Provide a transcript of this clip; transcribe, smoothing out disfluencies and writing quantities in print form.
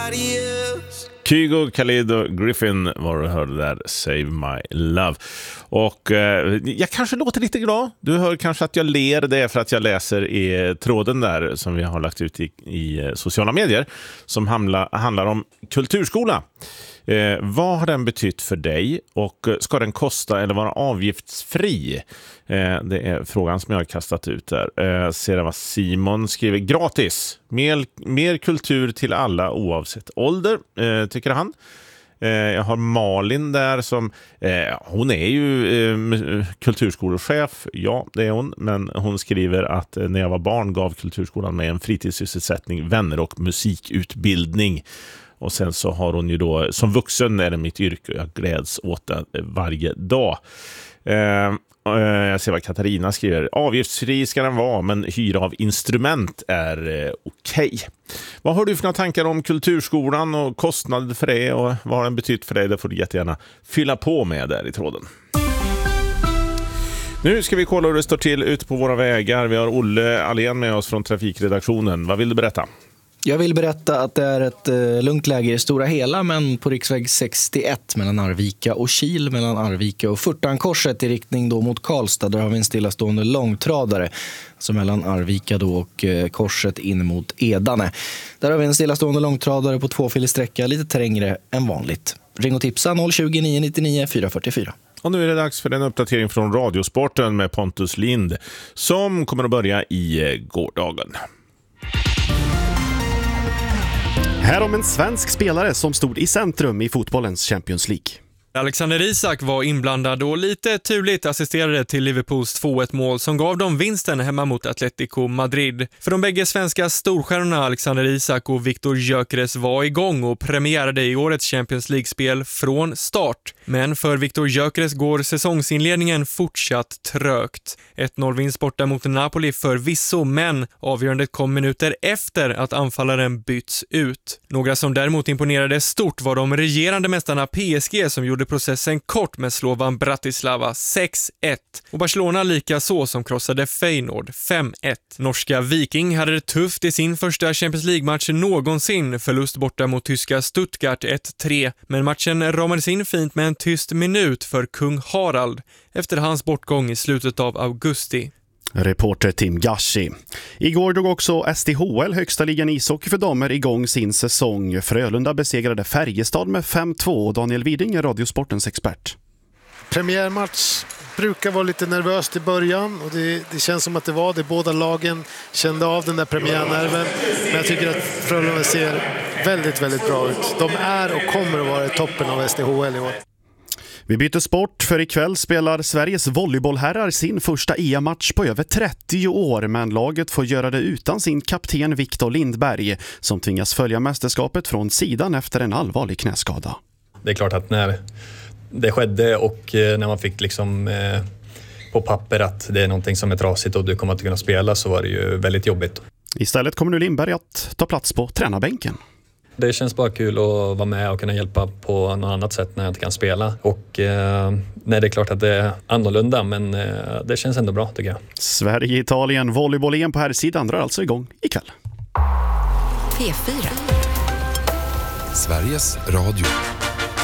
Kygo, Khalid och Griffin var du hörde där, Save My Love. Och jag kanske låter lite glad. Du hör kanske att jag ler, det är för att jag läser i tråden där som vi har lagt ut i sociala medier som handlar om kulturskola. Vad har den betytt för dig och ska den kosta eller vara avgiftsfri? Det är frågan som jag har kastat ut där. Ser vad Simon skriver, gratis. Mer kultur till alla oavsett ålder, tycker han. Jag har Malin där som hon är ju kulturskolechef. Ja, det är hon. Men hon skriver att när jag var barn gav kulturskolan mig en fritidssysselsättning, vänner och musikutbildning. Och sen så har hon ju då, som vuxen är det mitt yrke och jag gläds åt det varje dag. Jag ser vad Katarina skriver. Avgiftsfri ska den vara, men hyra av instrument är okej. Vad har du för några tankar om kulturskolan och kostnader för det och vad har den betytt för dig? Det får du jättegärna fylla på med där i tråden. Nu ska vi kolla hur det står till ute på våra vägar. Vi har Olle Allén med oss från trafikredaktionen. Vad vill du berätta? Jag vill berätta att det är ett lugnt läge i stora hela, men på riksväg 61 mellan Arvika och Kil, mellan Arvika och Furtankorset i riktning då mot Karlstad. Där har vi en stillastående långtradare, så mellan Arvika då och korset in mot Edane. Där har vi en stillastående långtradare på tvåfilig sträcka, lite trängre än vanligt. Ring och tipsa 020 999 444. Och nu är det dags för en uppdatering från Radiosporten med Pontus Lind som kommer att börja i gårdagen. Här om en svensk spelare som stod i centrum i fotbollens Champions League. Alexander Isak var inblandad och lite turligt assisterade till Liverpools 2-1-mål som gav dem vinsten hemma mot Atletico Madrid. För de bägge svenska storstjärnorna Alexander Isak och Viktor Gyökeres var igång och premiärade i årets Champions League-spel från start. Men för Viktor Gyökeres går säsongsinledningen fortsatt trögt. 1-0-vinst borta mot Napoli förvisso, men avgörandet kom minuter efter att anfallaren byts ut. Några som däremot imponerade stort var de regerande mästarna PSG som gjorde processen kort med Slovan Bratislava 6-1 och Barcelona lika så som krossade Feyenoord 5-1. Norska Viking hade det tufft i sin första Champions League-match någonsin, förlust borta mot tyska Stuttgart 1-3, men matchen ramades in fint med en tyst minut för kung Harald efter hans bortgång i slutet av augusti. Reporter Tim Gashi. Igår drog också SDHL, högsta ligan ishockey för damer, igång sin säsong. Frölunda besegrade Färjestad med 5-2 och Daniel Widing är Radiosportens expert. Premiärmatch brukar vara lite nervöst i början och det känns som att det var det. Båda lagen kände av den där premiärnerven, men jag tycker att Frölunda ser väldigt, väldigt bra ut. De är och kommer att vara i toppen av SDHL i år. Vi byter sport, för ikväll spelar Sveriges volleybollherrar sin första EM-match på över 30 år, men laget får göra det utan sin kapten Viktor Lindberg som tvingas följa mästerskapet från sidan efter en allvarlig knäskada. Det är klart att när det skedde och när man fick liksom på papper att det är någonting som är trasigt och du kommer att kunna spela, så var det ju väldigt jobbigt. Istället kommer nu Lindberg att ta plats på tränarbänken. Det känns bara kul att vara med och kunna hjälpa på något annat sätt när jag inte kan spela. Och nej, det är klart att det är annorlunda, men det känns ändå bra tycker jag. Sverige-Italien volleyboll-EM på här sidan drar alltså igång ikväll. P4 Sveriges Radio.